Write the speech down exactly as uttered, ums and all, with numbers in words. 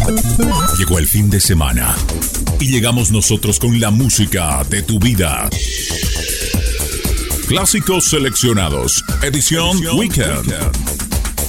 Llegó el fin de semana y llegamos nosotros con la música de tu vida. Clásicos seleccionados, edición, edición Weekend. Weekend.